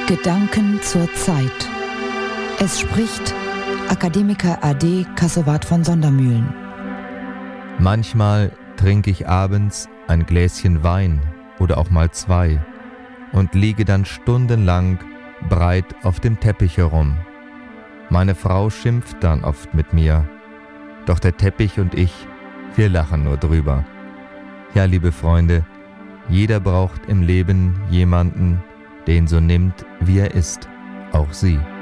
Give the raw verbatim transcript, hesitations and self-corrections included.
Gedanken zur Zeit. Es spricht Akademiker A D Kassowat von Sondermühlen. Manchmal trinke ich abends ein Gläschen Wein oder auch mal zwei und liege dann stundenlang breit auf dem Teppich herum. Meine Frau schimpft dann oft mit mir, doch der Teppich und ich, wir lachen nur drüber. Ja, liebe Freunde, jeder braucht im Leben jemanden, der ihn so nimmt, wie er ist, auch Sie.